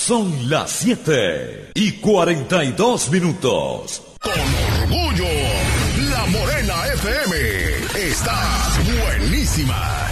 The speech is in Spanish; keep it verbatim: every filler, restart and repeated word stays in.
Son las siete y cuarenta y dos minutos. Con orgullo, La Morena F M está buenísima.